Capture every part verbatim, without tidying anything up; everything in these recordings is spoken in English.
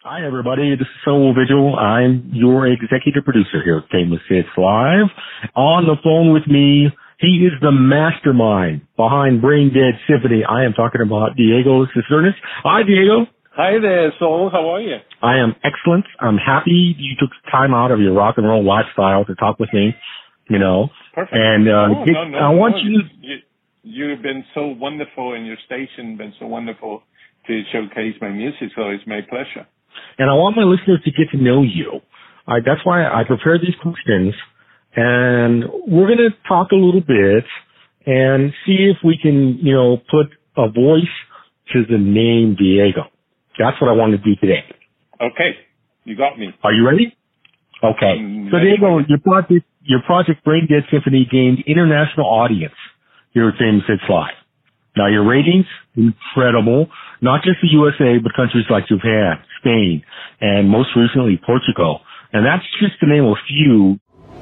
Hi, everybody. This is Saul Vigil. I'm your executive producer here at Famous Hits Live. On the phone with me, he is the mastermind behind Brain Dead Symphony. I am talking about Diego Cisternas. Hi, Diego. Hi there, Saul. How are you? I am excellent. I'm happy you took time out of your rock and roll lifestyle to talk with me, you know. Perfect. And uh, no, get, no, no, I want no. you to... You, you've been so wonderful, and your station been so wonderful to showcase my music, so it's my pleasure. And I want my listeners to get to know you. Uh, that's why I prepared these questions. And we're going to talk a little bit and see if we can, you know, put a voice to the name Diego. That's what I want to do today. Okay. You got me. Are you ready? Okay. I'm so ready. Diego, your project, your project Brain Dead Symphony gained international audience here at Famous Hits Live. Now your ratings, incredible. Not just the U S A, but countries like Japan, Spain, and most recently Portugal. And that's just to name a few.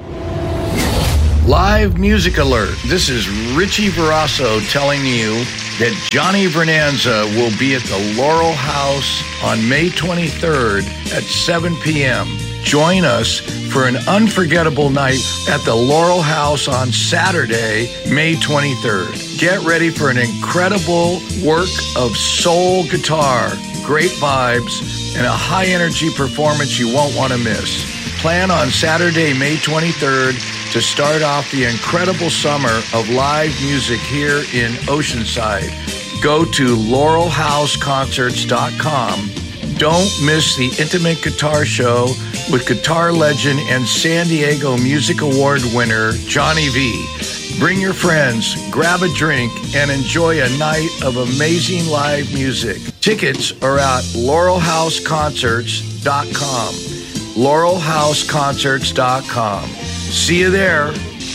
Live music alert. This is Richie Verasso telling you that Johnny Vernanza will be at the Laurel House on May twenty-third at seven p.m. Join us for an unforgettable night at the Laurel House on Saturday, May twenty-third. Get ready for an incredible work of soul guitar, great vibes, and a high-energy performance you won't want to miss. Plan on Saturday, May twenty-third to start off the incredible summer of live music here in Oceanside. Go to laurel house concerts dot com. Don't miss the intimate guitar show with guitar legend and San Diego Music Award winner Johnny V. Bring your friends, grab a drink, and enjoy a night of amazing live music. Tickets are at laurel house concerts dot com. laurel house concerts dot com. See you there.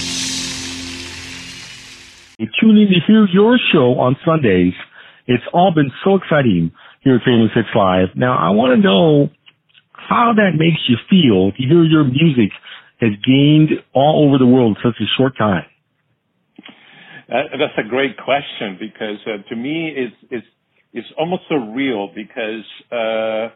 Tune in to hear your show on Sundays. It's all been so exciting here at Famous Hits Live. Now, I want to know how that makes you feel to hear your music has gained all over the world in such a short time. Uh, that's a great question because uh, to me it's, it's, it's almost surreal because uh,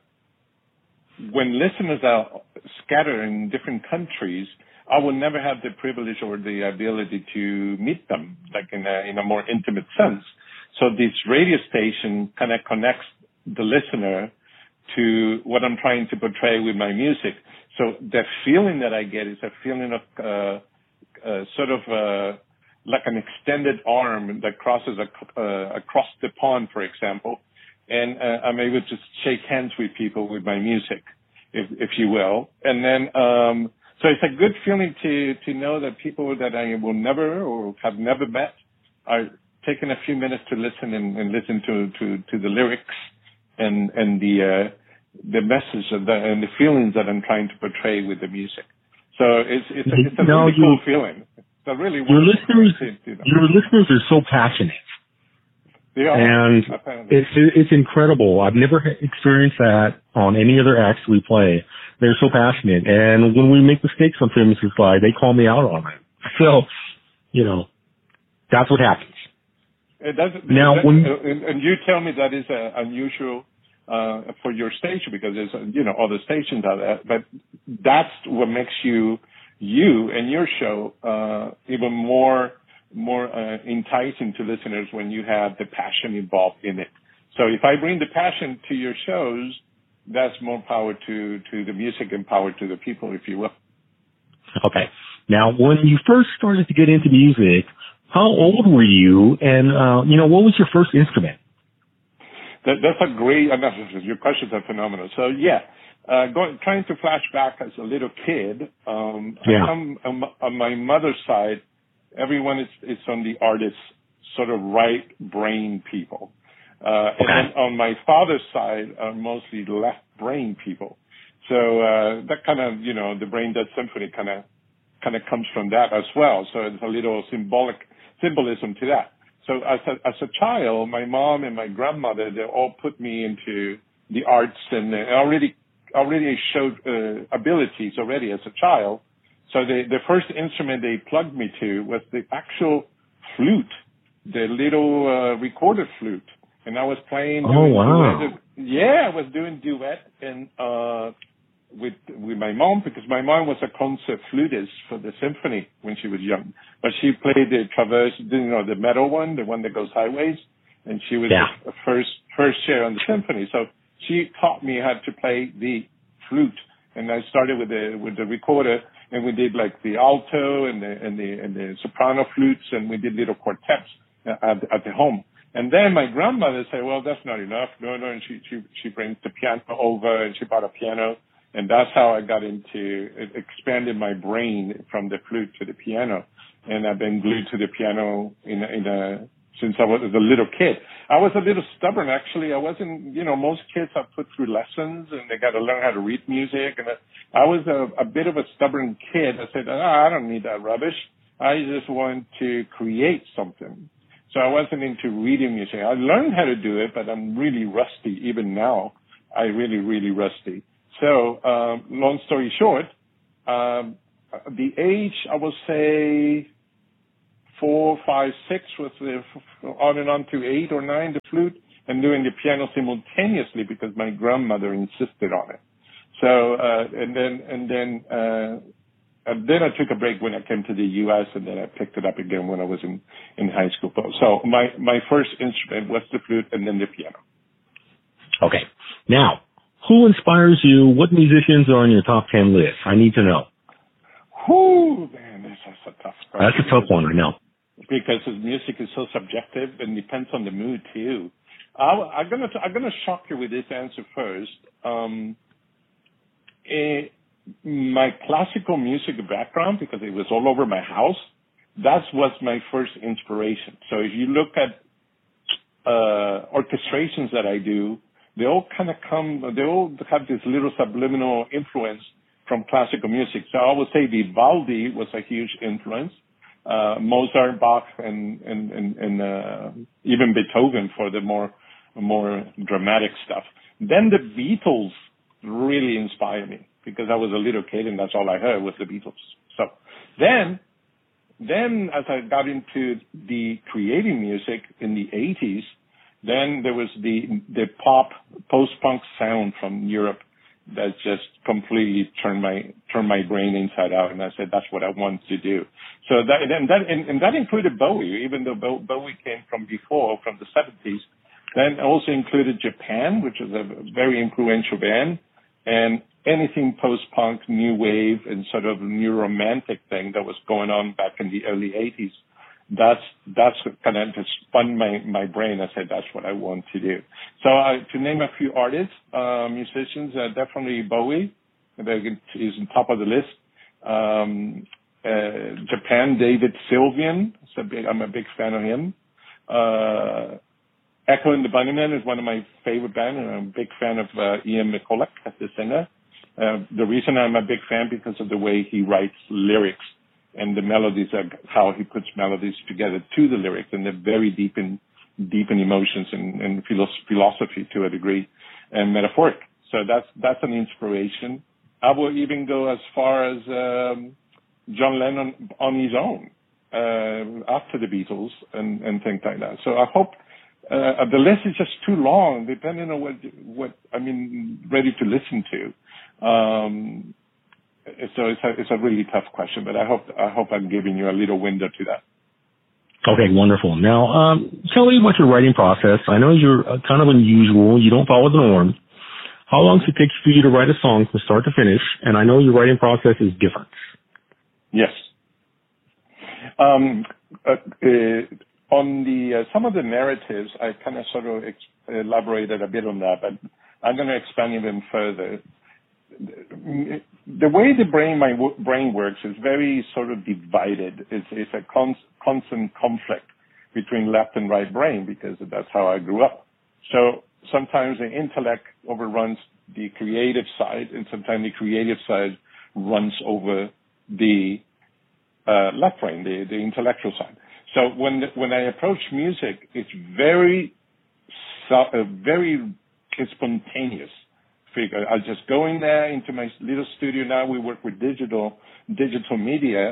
when listeners are scattered in different countries, I will never have the privilege or the ability to meet them, like in a, in a more intimate sense. So this radio station kind of connects the listener to what I'm trying to portray with my music. So the feeling that I get is a feeling of uh, uh, sort of uh, like an extended arm that crosses a, uh, across the pond, for example, and uh, I'm able to shake hands with people with my music, if, if you will. And then um, so it's a good feeling to to know that people that I will never or have never met are taking a few minutes to listen and, and listen to, to, to the lyrics and and the uh, the message of the, and the feelings that I'm trying to portray with the music. So it's it's a, it's a no, really you, cool feeling. It's a really your listeners to, you know. your listeners are so passionate. They are, and apparently. it's it's incredible. I've never experienced that on any other acts we play. They're so passionate, and when we make mistakes on Famous Hits Live, they call me out on it. So, you know, that's what happens. It does, now, that, when and, and you tell me that is uh, unusual uh, for your station because there's uh, you know other stations out there, but that's what makes you you and your show uh, even more more uh, enticing to listeners when you have the passion involved in it. So if I bring the passion to your shows, that's more power to to the music and power to the people, if you will. Okay. Now, when you first started to get into music, how old were you, and, uh, you know, what was your first instrument? That, that's a great, uh, your questions are phenomenal. So, yeah, uh, going, trying to flash back as a little kid, um, yeah. I come on, on my mother's side, everyone is, is on the artist, sort of right brain people. Uh, and then on my father's side are mostly left brain people. So, uh, that kind of, you know, the Brain Dead Symphony kind of, kind of comes from that as well. So it's a little symbolic, symbolism to that. So as a, as a child, my mom and my grandmother, they all put me into the arts and they already, already showed, uh, abilities already as a child. So the, the first instrument they plugged me to was the actual flute, the little, uh, recorder flute. and I was playing. Oh wow! Duet. Yeah, I was doing duet and uh, with with my mom, because my mom was a concert flutist for the symphony when she was young, but she played the traverse, you know, the metal one, the one that goes sideways, and she was yeah. the first first chair on the symphony. So she taught me how to play the flute, and I started with the with the recorder, and we did like the alto and the and the and the soprano flutes, and we did little quartets at, at the home. And then my grandmother said, well, that's not enough. No, no. And she, she, she brings the piano over, and she bought a piano. And that's how I got into, it expanded my brain from the flute to the piano. And I've been glued to the piano in a, in a, since I was a little kid. I was a little stubborn, actually. I wasn't, you know, most kids are put through lessons and they got to learn how to read music. And I was a, a bit of a stubborn kid. I said, oh, I don't need that rubbish. I just want to create something. So I wasn't into reading music. I learned how to do it, but I'm really rusty. Even now, I really, really rusty. So, um, long story short, um, the age, I will say four, five, six was the, on and on to eight or nine, the flute, and doing the piano simultaneously because my grandmother insisted on it. So, uh, and then, and then, uh, And then I took a break when I came to the U S, and then I picked it up again when I was in, in high school. So my, my first instrument was the flute and then the piano. Okay. Now, who inspires you? What musicians are on your top ten list? I need to know. Whoo, man, this is a tough question. That's a tough one, I know. Because his music is so subjective and depends on the mood too. I'll, I'm gonna, I'm gonna shock you with this answer first. Um, it, My classical music background, because it was all over my house, that was my first inspiration. So if you look at uh, orchestrations that I do, they all kind of come, they all have this little subliminal influence from classical music. So I would say Vivaldi was a huge influence, uh, Mozart, Bach, and, and, and, and uh, even Beethoven for the more, more dramatic stuff. Then the Beatles really inspired me, because I was a little kid and that's all I heard was the Beatles. So then, then as I got into the creating music in the eighties, then there was the, the pop post-punk sound from Europe that just completely turned my, turned my brain inside out. And I said, that's what I want to do. So that, and that, and, and that included Bowie, even though Bowie came from before, from the seventies. Then also included Japan, which is a very influential band, and anything post-punk, new wave, and sort of new romantic thing that was going on back in the early eighties. That's, that's what kind of just spun my, my brain. I said, that's what I want to do. So uh, to name a few artists, uh, musicians, uh, definitely Bowie, that is on top of the list. Um, uh, Japan, David Sylvian, so big, I'm a big fan of him. Uh, Echo and the Bunnymen is one of my favorite bands, and I'm a big fan of uh, Ian McCulloch as the singer. Uh, the reason I'm a big fan because of the way he writes lyrics and the melodies, are how he puts melodies together to the lyrics, and they're very deep in deep in emotions and, and philosophy to a degree, and metaphoric. So that's that's an inspiration. I will even go as far as um, John Lennon on his own uh, after the Beatles and, and things like that. So I hope. Uh, the list is just too long, depending on what, what I mean, ready to listen to. Um, so it's a, it's a really tough question, but I hope, I hope I'm giving you a little window to that. Okay, wonderful. Now, um, tell me about your writing process. I know you're uh, kind of unusual. You don't follow the norm. How long does it take for you to write a song from start to finish? And I know your writing process is different. Yes. Um, uh, uh, On the uh, some of the narratives, I kind of sort of ex- elaborated a bit on that, but I'm going to expand even further. The way the brain, my w- brain works is very sort of divided. It's, it's a con- constant conflict between left and right brain, because that's how I grew up. So sometimes the intellect overruns the creative side, and sometimes the creative side runs over the uh, left brain, the, the intellectual side. So when when I approach music, it's very, uh, very spontaneous. Figure. I just go in there into my little studio. Now we work with digital digital media,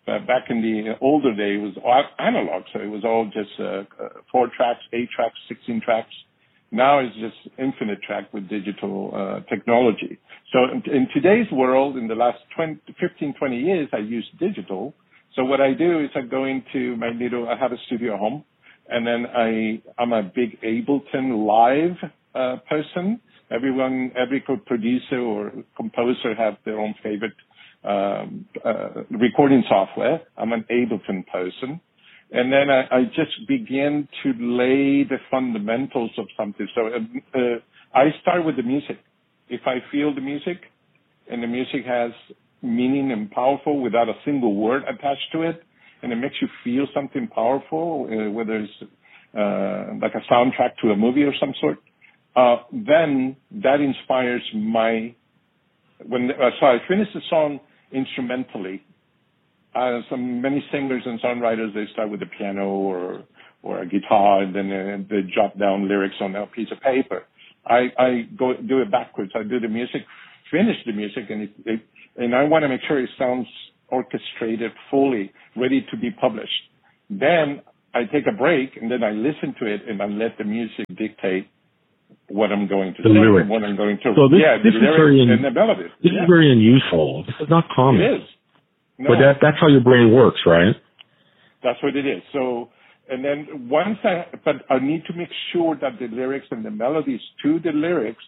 But back in the older day, it was all analog, so it was all just uh, four tracks, eight tracks, sixteen tracks. Now it's just infinite track with digital uh, technology. So in, in today's world, in the last twenty, fifteen, twenty years, I use digital. So what I do is I go into my little, I have a studio home, and then I, I'm a big Ableton Live uh, person. Everyone, every producer or composer have their own favorite um, uh, recording software. I'm an Ableton person. And then I, I just begin to lay the fundamentals of something. So uh, uh, I start with the music. If I feel the music and the music has meaning and powerful without a single word attached to it, and it makes you feel something powerful, uh, whether it's uh, like a soundtrack to a movie or some sort, uh, then that inspires my, when, uh, so I finish the song instrumentally. Uh, some many singers and songwriters, they start with the piano or or a guitar, and then uh, they jot down lyrics on a piece of paper. I, I go do it backwards. I do the music, finish the music, and it, it, and I want to make sure it sounds orchestrated fully, ready to be published. Then I take a break, and then I listen to it, and I let the music dictate what I'm going to the say, lyrics. what I'm going to. So this, yeah, this the is lyrics very un- and the melody. This yeah. is very unusual. This is not common. It is. No. But that, that's how your brain works, right? That's what it is. So, and then once I, but I need to make sure that the lyrics and the melodies to the lyrics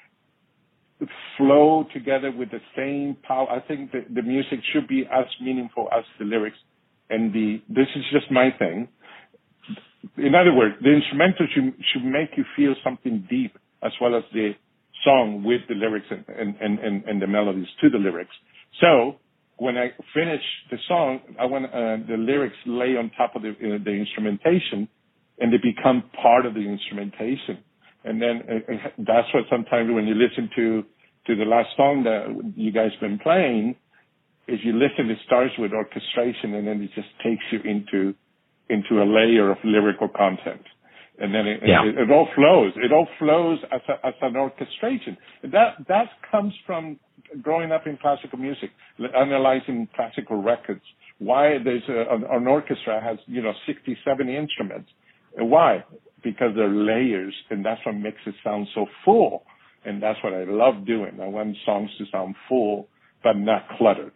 flow together with the same power. I think the, the music should be as meaningful as the lyrics. And the, this is just my thing. In other words, the instrumental should, should make you feel something deep, as well as the song with the lyrics and, and, and, and the melodies to the lyrics. So, when I finish the song, I want uh, the lyrics lay on top of the, uh, the instrumentation, and they become part of the instrumentation. And then uh, that's what sometimes when you listen to to the last song that you guys been playing, is you listen, it starts with orchestration, and then it just takes you into into a layer of lyrical content. And then it, yeah. it, it all flows. It all flows as, a, as an orchestration. That that comes from growing up in classical music, analyzing classical records. Why there's a, an, an orchestra has, you know, sixty, seventy instruments. Why? Because they're layers, and that's what makes it sound so full. And that's what I love doing. I want songs to sound full, but not cluttered.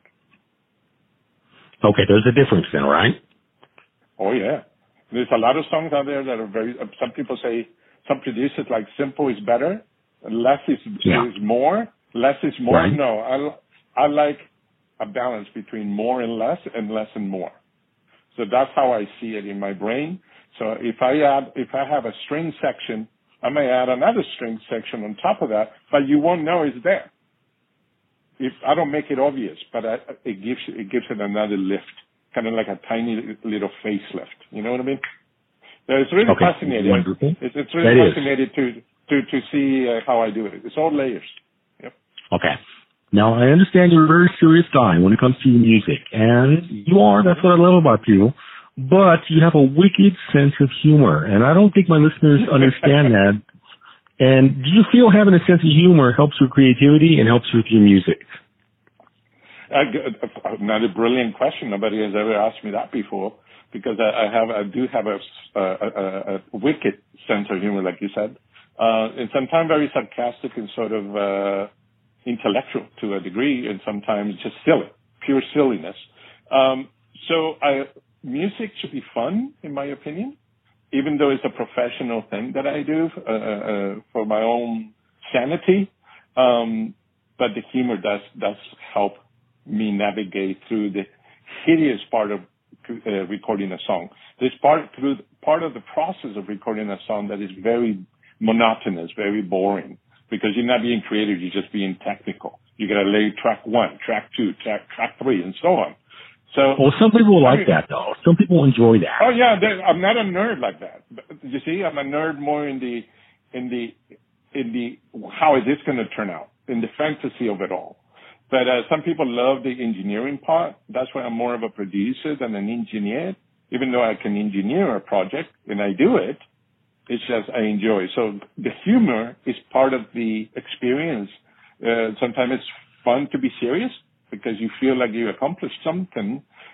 Okay, there's a difference then, right? Oh, yeah. There's a lot of songs out there that are very, some people say, some producers like simple is better, less is, yeah. is more, less is more. Right. No, I, I like a balance between more and less and less and more. So that's how I see it in my brain. So if I add, if I have a string section, I may add another string section on top of that, but you won't know it's there. If I don't make it obvious, but I, it gives it gives it another lift, kind of like a tiny little facelift. You know what I mean? So it's really okay. fascinating. Wonderful. It's, it's really that fascinating is. to to to see uh, how I do it. It's all layers. Yep. Okay. Now I understand you're a very serious guy when it comes to music, and you are. That's what I love about you. But you have a wicked sense of humor, and I don't think my listeners understand that. And do you feel having a sense of humor helps your creativity and helps with your music? Uh, another brilliant question. Nobody has ever asked me that before, because I, I have, I do have a, a, a, a wicked sense of humor, like you said, uh, and sometimes very sarcastic and sort of uh, intellectual to a degree, and sometimes just silly, pure silliness. Um, so I. Music should be fun, in my opinion, even though it's a professional thing that I do uh, uh, for my own sanity. Um, but the humor does does help me navigate through the hideous part of uh, recording a song. There's part through part of the process of recording a song that is very monotonous, very boring, because you're not being creative, you're just being technical. You got to lay track one, track two, track track three, and so on. So, well, some people like that, though. Some people enjoy that. Oh, yeah. I'm not a nerd like that. You see, I'm a nerd more in the, in the, in the, how is this going to turn out, in the fantasy of it all. But uh, some people love the engineering part. That's why I'm more of a producer than an engineer. Even though I can engineer a project, and I do it, it's just I enjoy. So the humor is part of the experience. Uh, sometimes it's fun to be serious, because you feel like you accomplished something.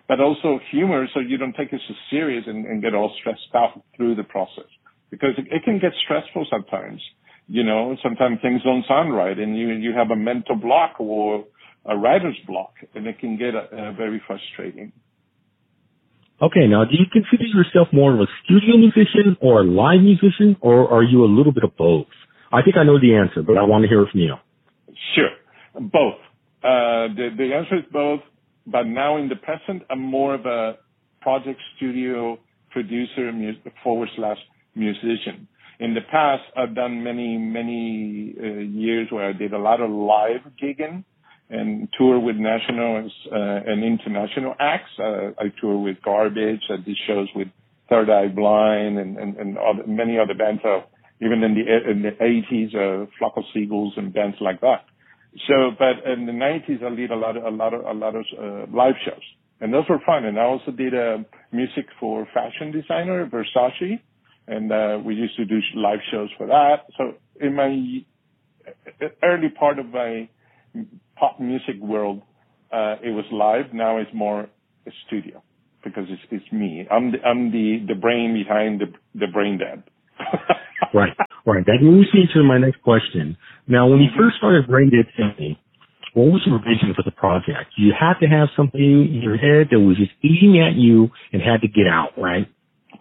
but also humor so you don't take it so serious and, and get all stressed out through the process. Because it, it can get stressful sometimes. You know, sometimes things don't sound right and you, you have a mental block or a writer's block, and it can get uh, very frustrating. Okay, now do you consider yourself more of a studio musician or a live musician, or are you a little bit of both? I think I know the answer, but I want to hear it from you. Sure, both. Uh, the, the answer is both, but now in the present, I'm more of a project studio producer mu- forward slash musician. In the past, I've done many, many uh, years where I did a lot of live gigging and tour with national uh, and international acts. Uh, I tour with Garbage. I did shows with Third Eye Blind and, and, and other, many other bands, uh, even in the in the eighties, uh, Flock of Seagulls and bands like that. So, but in the nineties, I did a lot of a lot of a lot of uh, live shows, and those were fun. And I also did uh, music for fashion designer Versace. And uh, we used to do live shows for that. So in my early part of my pop music world, uh, it was live. Now it's more a studio because it's, it's me. I'm the, I'm the, the brain behind the, the brain dead. Right, right. That moves me to my next question. Now, when you first started Brain Dead Symphony, what was your vision for the project? You had to have something in your head that was just eating at you and had to get out, right?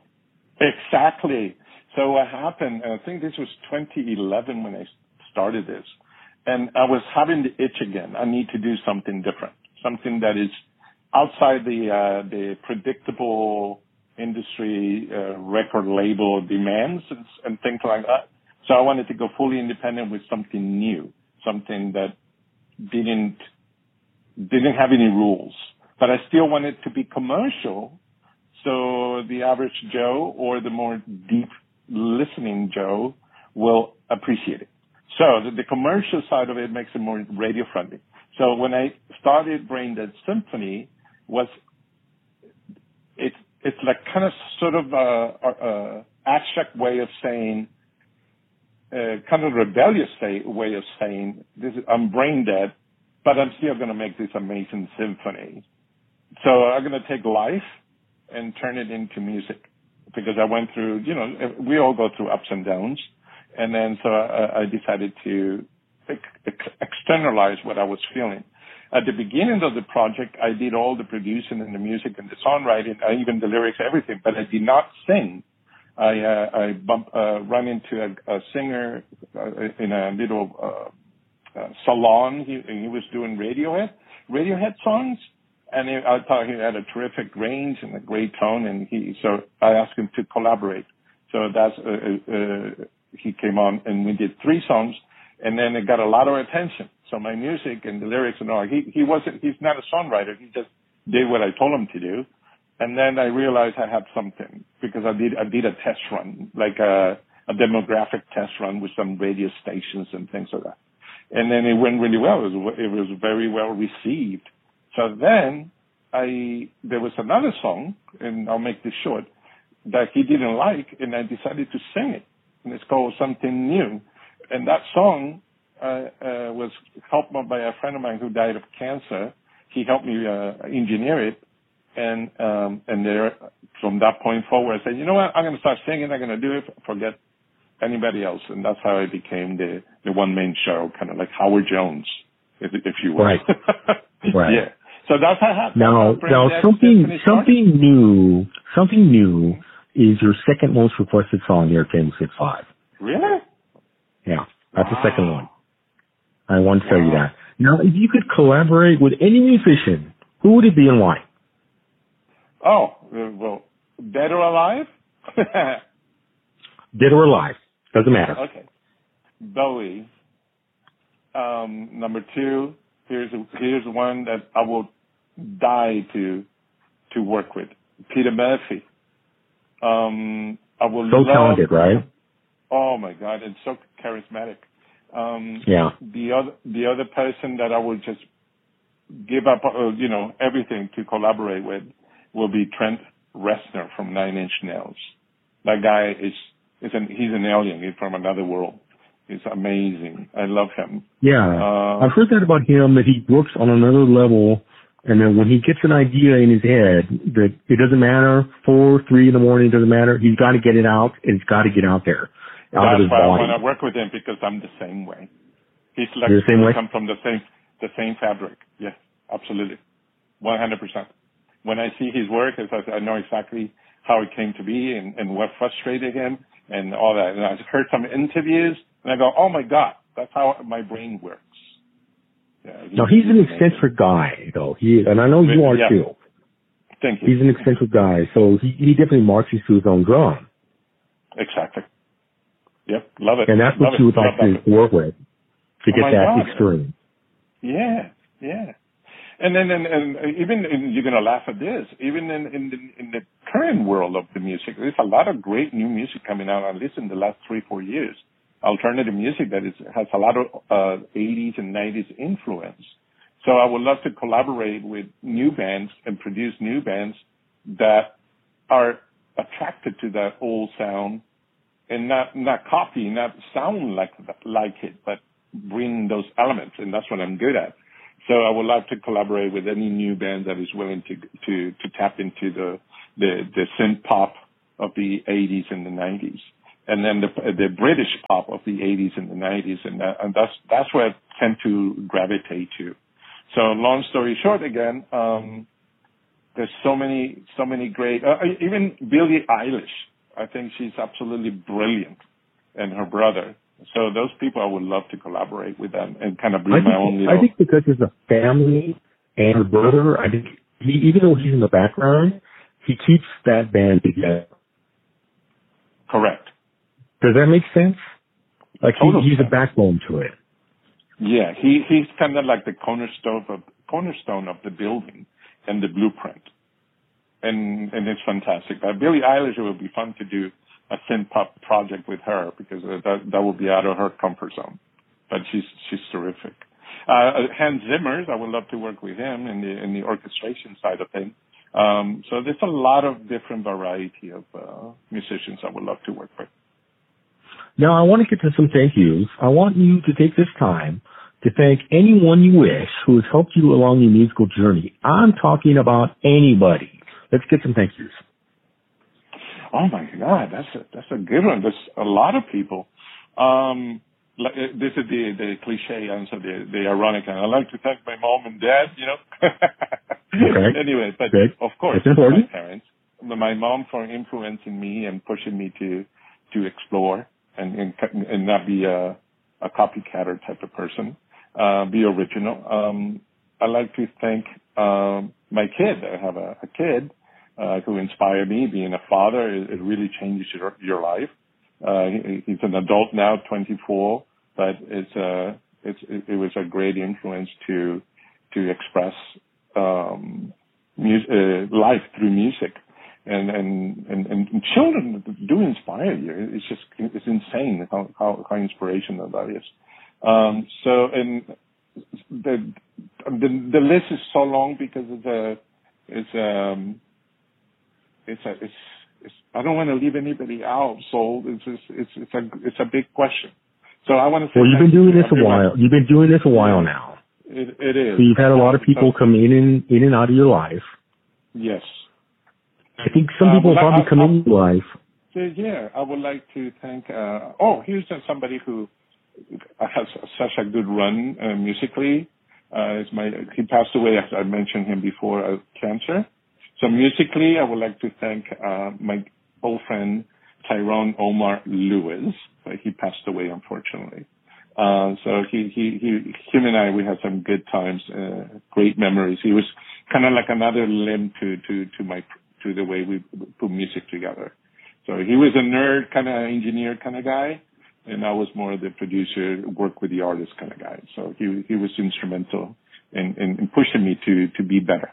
Exactly. So what happened, I think this was twenty eleven when I started this, and I was having the itch again. I need to do something different, something that is outside the uh, the predictable industry uh, record label demands and, and things like that. So I wanted to go fully independent with something new, something that didn't didn't have any rules, but I still wanted to be commercial. So the average Joe or the more deep listening Joe will appreciate it. So the, the commercial side of it makes it more radio friendly. So when I started Brain Dead Symphony, was it's it's like kind of sort of a, a, a abstract way of saying, uh, kind of rebellious say, way of saying, this is, I'm brain dead, but I'm still going to make this amazing symphony. So I'm going to take life and turn it into music, because I went through, you know, we all go through ups and downs. And then so I, I decided to ex- externalize what I was feeling. At the beginning of the project, I did all the producing and the music and the songwriting, I even the lyrics, everything, but I did not sing. I, uh, I bump, uh, run into a, a singer uh, in a little, uh, uh, salon. He, he was doing Radiohead, Radiohead songs. And I thought he had a terrific range and a great tone, and he so I asked him to collaborate. So that's uh, uh, he came on, and we did three songs, and then it got a lot of attention. So my music and the lyrics and all, he he wasn't he's not a songwriter. He just did what I told him to do, and then I realized I had something because I did I did a test run, like a a demographic test run with some radio stations and things like that, and then it went really well. It was it was very well received. So then I, there was another song, and I'll make this short, that he didn't like, and I decided to sing it. And it's called Something New. And that song uh, uh, was helped by a friend of mine who died of cancer. He helped me uh, engineer it. And um, and there, from that point forward, I said, you know what, I'm going to start singing. I'm going to do it, forget anybody else. And that's how I became the, the one-man show, kind of like Howard Jones, if, if you will. Right. Right. Yeah. So that's how happened. Now, now something, something new, something new is your second most requested song here at Famous Hits Live. Really? Yeah, that's wow. the second one. I want to tell wow. you that. Now, if you could collaborate with any musician, who would it be and why? Oh, well, dead or alive? Dead or alive. Doesn't matter. Okay. Bowie. Um, number two, here's here's one that I will die to to work with. Peter Murphy. Um, I will so love, talented, right? Oh my God, and so charismatic. Um, yeah. The other the other person that I will just give up, uh, you know, everything to collaborate with will be Trent Reznor from Nine Inch Nails. That guy is is an he's an alien. He's from another world. He's amazing. I love him. Yeah, uh, I've heard that about him. That he works on another level And then when he gets an idea in his head that it doesn't matter, four, three in the morning, it doesn't matter, he's got to get it out, and it's got to get out there. Out That's of his why body. I want to work with him, because I'm the same way. He's like, You're the same way? come from the same, the same fabric. Yes, absolutely. one hundred percent. When I see his work, I know exactly how it came to be and, and what frustrated him and all that. And I've heard some interviews and I go, oh my God, that's how my brain works. Yeah, he, now he's, he's an amazing. eccentric guy, though. He, and I know you are yeah. too. Thank you. He's an eccentric guy, so he, he definitely marches to his own drum. Exactly. Yep, love it. And that's what love you would it. like love to work with, to oh get that God. experience. Yeah, yeah. And then, and, and even in, you're gonna laugh at this. Even in in the, in the current world of the music, there's a lot of great new music coming out. At least in the last three, four years, alternative music that is has a lot of uh, eighties and nineties influence. So I would love to collaborate with new bands and produce new bands that are attracted to that old sound and not not copy, not sound like like it, but bring those elements. And that's what I'm good at. So I would love to collaborate with any new band that is willing to to to tap into the the, the synth pop of the eighties and the nineties, and then the the British pop of the eighties and the nineties, and, that, and that's that's where I tend to gravitate to. So long story short, again, um, there's so many so many great, uh, even Billie Eilish. I think she's absolutely brilliant, and her brother. So those people, I would love to collaborate with them and kind of bring I think, my own little. I think because there's a family and her brother, I think he, even though he's in the background, he keeps that band together. Correct. Does that make sense? Like he, Total he's sense. a backbone to it. Yeah, he he's kind of like the cornerstone of cornerstone of the building and the blueprint, and and it's fantastic. But Billie Eilish, it would be fun to do a synth pop project with her, because that that would be out of her comfort zone. But she's she's terrific. Uh, Hans Zimmer, I would love to work with him in the in the orchestration side of things. Um, so there's a lot of different variety of uh, musicians I would love to work with. Now I want to get to some thank yous. I want you to take this time to thank anyone you wish who has helped you along your musical journey. I'm talking about anybody. Let's get some thank yous. Oh my God, that's a, that's a good one. There's a lot of people. Um, like, uh, this is the, the cliche answer, the, the ironic answer. I'd like to thank my mom and dad, you know. Okay. Anyway, but Good. of course, That's important. my parents, my mom for influencing me and pushing me to, to explore and, and, and not be a, a copycatter type of person, uh, be original. Um, I'd like to thank, um, my kid. I have a, a kid. Uh, who inspired me. Being a father, it, it really changes your, your life. Uh, he, he's an adult now, twenty-four, but it's a, it's, it, it was a great influence to, to express, um, music, uh, life through music. And, and, and, and children do inspire you. It's just, it's insane how, how, how inspirational that is. Um, so, and the, the, the list is so long because it's a, it's, um, It's a, it's, it's, I don't want to leave anybody out, so it's, it's, it's, it's a, it's a big question. So I want to say. Well, you've been doing this a everyone. while. You've been doing this a while now. It, it is. So you've had a lot of people come in and, in and out of your life. Yes. I think some Uh, people well, probably I- come I- into your life. So, yeah, I would like to thank, uh, oh, here's somebody who has such a good run uh, musically. Uh, it's my, he passed away, as I mentioned him before, of cancer. So musically, I would like to thank uh, my old friend Tyrone Omar Lewis. But he passed away, unfortunately. Uh, so he, he, he, him and I, we had some good times, uh, great memories. He was kind of like another limb to, to, to my, to the way we put music together. So he was a nerd kind of engineer kind of guy, and I was more the producer, work with the artist kind of guy. So he, he was instrumental in, in, in pushing me to, to be better.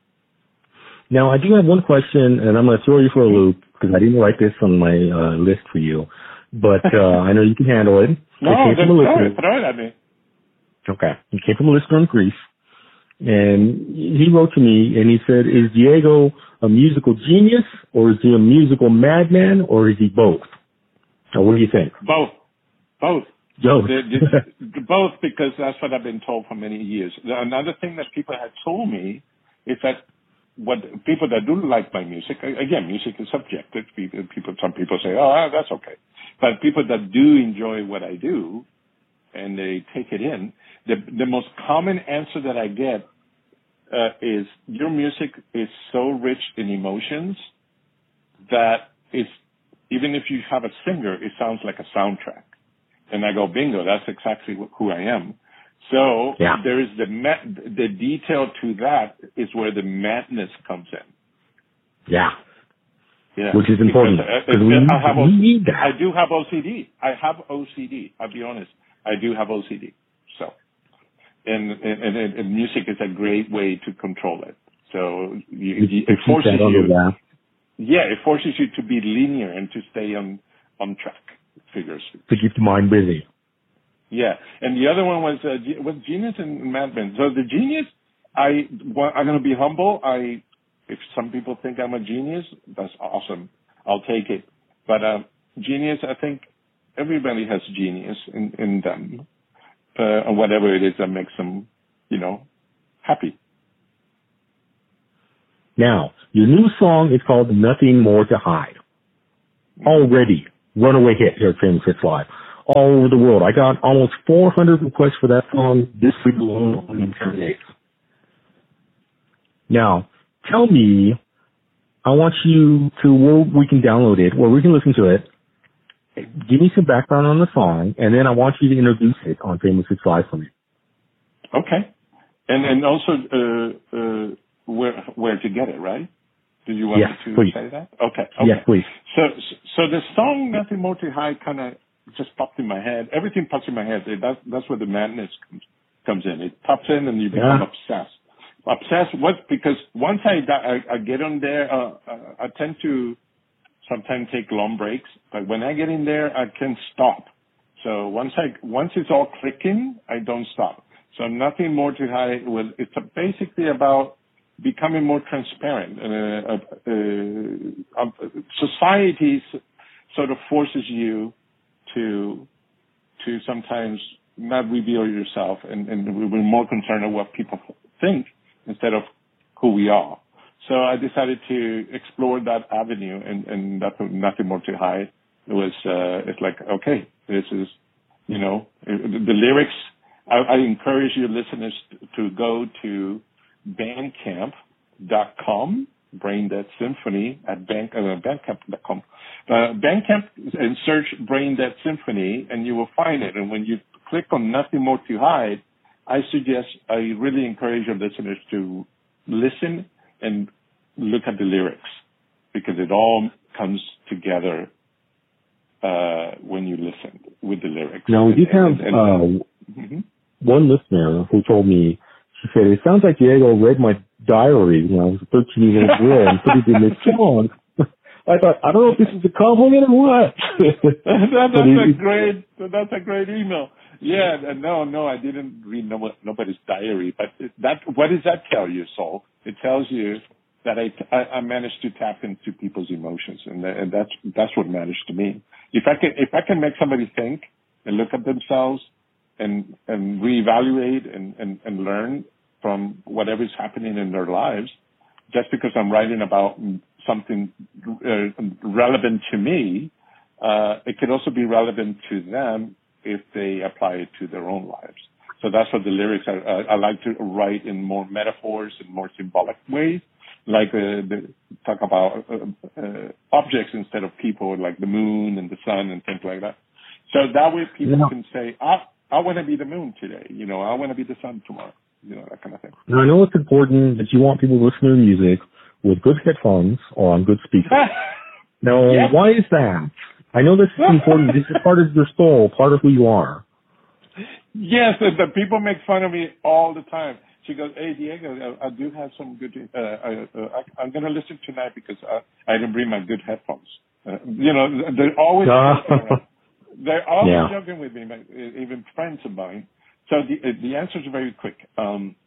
Now, I do have one question, and I'm going to throw you for a loop because I didn't write this on my uh, list for you, but uh, I know you can handle it. No, it came just from a throw listener. it, throw it at me. Okay. It came from a listener in Greece, and he wrote to me, and he said, is Diego a musical genius, or is he a musical madman, or is he both? Now, what do you think? Both. Both. Both. The, the, the, both, because that's what I've been told for many years. Another thing that people had told me is that what people that do like my music, again, music is subjective. People, people some people say, oh, that's okay. But people that do enjoy what I do and they take it in, the, the most common answer that I get uh, is, your music is so rich in emotions that it's, even if you have a singer, it sounds like a soundtrack. And I go, bingo, that's exactly who I am. So yeah. there is the ma- the detail to that is where the madness comes in. Yeah. Yeah. Which is important. Because we, we, I, have we need that. I do have O C D. I have O C D. I'll be honest. I do have O C D. So, and, and, and, and music is a great way to control it. So you, you, it forces you. That. Yeah, it forces you to be linear and to stay on, on track. Figures. To keep the mind busy. Yeah, and the other one was uh, was Genius and Mad Men. So the Genius, I well, I'm gonna be humble. I if some people think I'm a genius, that's awesome. I'll take it. But uh, Genius, I think everybody has genius in, in them, uh, and whatever it is that makes them, you know, happy. Now, your new song is called "Nothing More to Hide." Already, runaway hit here at Famous Hits Live. All over the world. I got almost four hundred requests for that song this week alone on the internet. Now, tell me, I want you to, where we can download it, where we can listen to it. Give me some background on the song, and then I want you to introduce it on Famous Hits Live for me. Okay. And and also, uh, uh, where where to get it, right? Did you want yes, me to please. say that? Okay. okay. Yes, please. So, so the song "Nothing More to Hide" kind of just popped in my head. Everything pops in my head. That's that's where the madness comes comes in. It pops in, and you become yeah. obsessed. Obsessed. What? Because once I I, I get on there, uh, I tend to sometimes take long breaks. But when I get in there, I can't stop. So once I once it's all clicking, I don't stop. So "Nothing More to Hide" was it's basically about becoming more transparent. Uh, uh, uh, society sort of forces you to to sometimes not reveal yourself, and, and we're more concerned with what people think instead of who we are. So I decided to explore that avenue, and, and that's "Nothing More to Hide." It was uh, it's like, okay, this is, you know, the lyrics. I, I encourage your listeners to go to bandcamp dot com, Brain Dead Symphony at bank, uh, bandcamp dot com. Uh, Bandcamp, and search Brain Dead Symphony, and you will find it. And when you click on "Nothing More to Hide," I suggest, I really encourage your listeners to listen and look at the lyrics, because it all comes together uh, when you listen with the lyrics. Now, we do have and, and, uh, mm-hmm. one listener who told me, she said, "It sounds like Diego read my diary when I was a thirteen-year-old girl and put it in this song." I thought, I don't know if this is a compliment or what. that, that's a great, that's a great email. Yeah, no, no, I didn't read no, nobody's diary, but that, what does that tell you, Saul? It tells you that I, I, I managed to tap into people's emotions, and, that, and that's that's what matters to me. If I can, if I can make somebody think and look at themselves and and reevaluate and, and, and learn from whatever is happening in their lives, just because I'm writing about something uh, relevant to me, uh, it could also be relevant to them if they apply it to their own lives. So that's what the lyrics are. Uh, I like to write in more metaphors and more symbolic ways, like uh, the, talk about uh, uh, objects instead of people, like the moon and the sun and things like that. So that way people yeah. can say, I, I want to be the moon today. You know, I want to be the sun tomorrow. You know, that kind of thing. Now, I know it's important that you want people to listen to music with good headphones or on good speakers. Now, yes. why is that? I know this is important. This is part of your soul, part of who you are. Yes, the, the people make fun of me all the time. She goes, "Hey, Diego, I, I do have some good, uh, I, uh, I, I'm going to listen tonight because I, I didn't bring my good headphones." Uh, you know, they're always joking They're always yeah. joking with me, even friends of mine. So the, the answer is very quick. Um,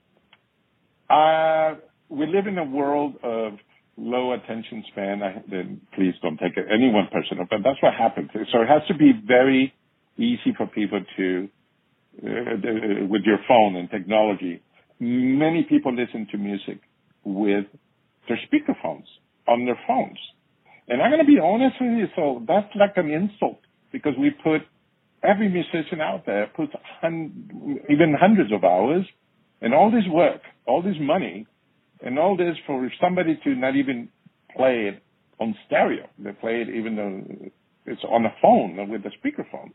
I, we live in a world of low attention span. I, then please don't take it any one person, but that's what happens. So it has to be very easy for people to, uh, with your phone and technology. Many people listen to music with their speakerphones on their phones. And I'm going to be honest with you, so that's like an insult because we put, every musician out there puts hun- even hundreds of hours and all this work, all this money, and all this for somebody to not even play it on stereo. They play it even though it's on a phone with a speakerphone.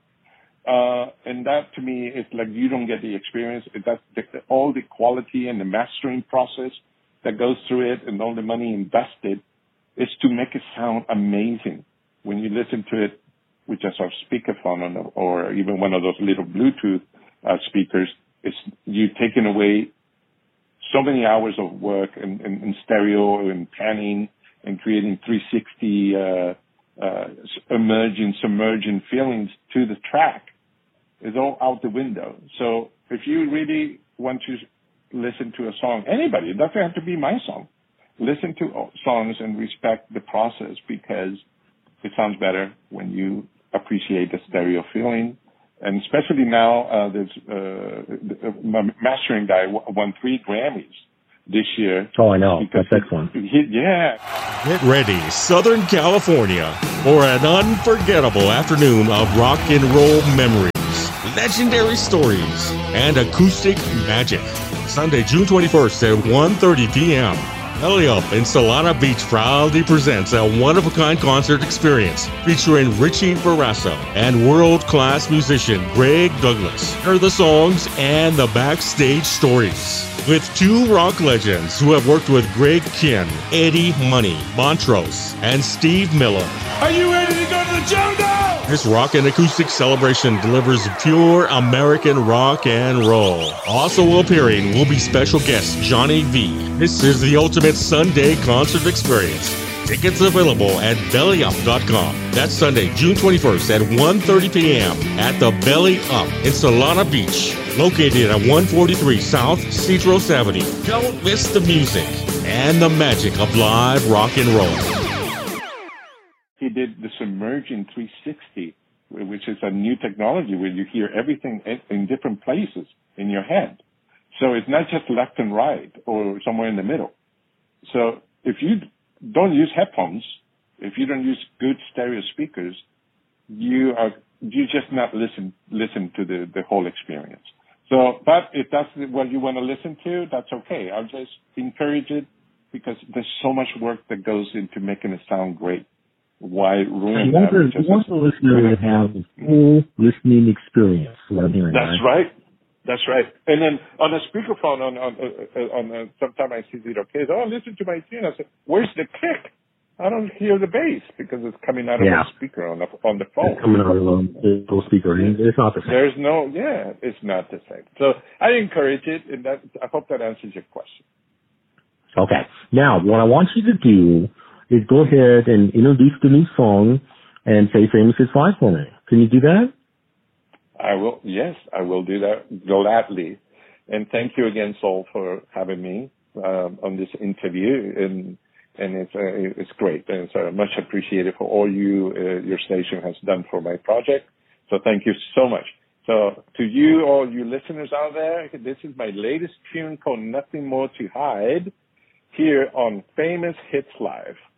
Uh, and that to me is like you don't get the experience. That's the, all the quality and the mastering process that goes through it and all the money invested is to make it sound amazing. When you listen to it with just a speakerphone on the, or even one of those little Bluetooth uh, speakers, it's you taking away so many hours of work in, in, in stereo and panning and creating three sixty uh, uh, emerging, submerging feelings to the track. Is all out the window. So if you really want to listen to a song, anybody, it doesn't have to be my song. Listen to songs and respect the process because it sounds better when you appreciate the stereo feeling. And especially now, uh, there's, uh, my mastering guy won three Grammys this year. Oh, I know. That's excellent. He, yeah. Get ready, Southern California, for an unforgettable afternoon of rock and roll memories, legendary stories, and acoustic magic. Sunday, June twenty-first at one thirty p.m. Belly Up in Solana Beach proudly presents a one-of-a-kind concert experience featuring Richie Barrasso and world-class musician Greg Douglas. Hear the songs and the backstage stories with two rock legends who have worked with Greg Kihn, Eddie Money, Montrose, and Steve Miller. Are you ready to go to the jungle? This rock and acoustic celebration delivers pure American rock and roll. Also appearing will be special guest Johnny V. This is the ultimate Sunday concert experience. Tickets available at belly up dot com. That's Sunday, June twenty-first at one thirty p.m. at the Belly Up in Solana Beach, located at one forty-three South Cedros Avenue. Don't miss the music and the magic of live rock and roll. He did the Submerging three sixty, which is a new technology where you hear everything in different places in your head. So it's not just left and right or somewhere in the middle. So if you don't use headphones, if you don't use good stereo speakers, you are you just not listen listen to the, the whole experience. So, but if that's what you want to listen to, that's okay. I'll just encourage it because there's so much work that goes into making it sound great. Why ruin that? You want the listener to have a full listening experience. What I'm hearing, That's right. right. That's right. And then on a speakerphone, on on uh, on uh, sometimes I see little kids. Oh, listen to my tune. I said, "Where's the kick? I don't hear the bass because it's coming out of yeah. the speaker on the on the phone. It's coming out of the little speaker. It's not the same. There's no, yeah, it's not the same. So I encourage it, and that I hope that answers your question. Okay. Now, what I want you to do is go ahead and introduce the new song and say Famous Hits Live for me. Can you do that? I will, yes, I will do that gladly. And thank you again, Saul, for having me um, on this interview. And and it's uh, it's great. And it's uh, much appreciated for all you, uh, your station has done for my project. So thank you so much. So to you, all you listeners out there, this is my latest tune called Nothing More to Hide here on Famous Hits Live.